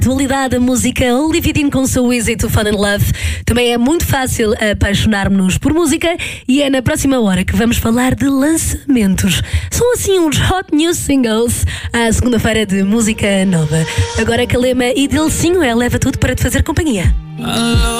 Atualidade, a música Olivia Dean com So Easy to Fall in Love. Também é muito fácil apaixonar-nos por música e é na próxima hora que vamos falar de lançamentos. São assim uns hot new singles à segunda-feira de música nova. Agora Calema e Dilcinho, ela leva tudo para te fazer companhia.